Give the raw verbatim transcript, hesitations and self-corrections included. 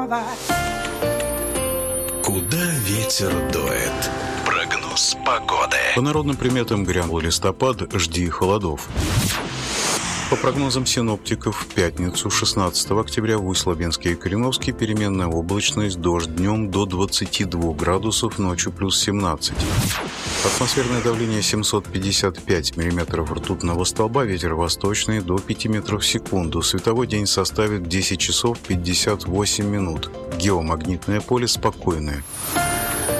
Куда ветер дует? Прогноз погоды. По народным приметам грянул листопад, жди холодов. По прогнозам синоптиков, в пятницу, шестнадцатого октября, в Усть-Лабинске и Кореновске переменная облачность, дождь днем до двадцати двух градусов, ночью плюс семнадцать. Атмосферное давление семьсот пятьдесят пять миллиметров ртутного столба, ветер восточный до пяти метров в секунду. Световой день составит десять часов пятьдесят восемь минут. Геомагнитное поле спокойное.